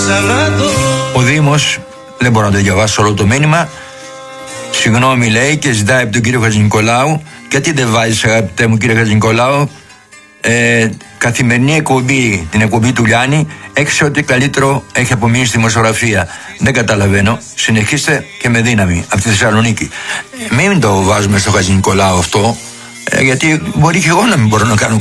Ο Δήμος, δεν μπορώ να το διαβάσω όλο το μήνυμα, συγγνώμη λέει και ζητάει από τον κύριο Χατζηνικολάου, γιατί δεν βάζεις, αγαπητέ μου κύριε Χατζηνικολάου, καθημερινή εκπομπή, την εκπομπή του Λιάννη, έξω ότι καλύτερο έχει απομείνει στη δημοσιογραφία. Δεν καταλαβαίνω. Συνεχίστε και με δύναμη από τη Θεσσαλονίκη. Μην το βάζουμε στο Χατζηνικολάου αυτό, γιατί μπορεί και εγώ να μην μπορώ να κάνω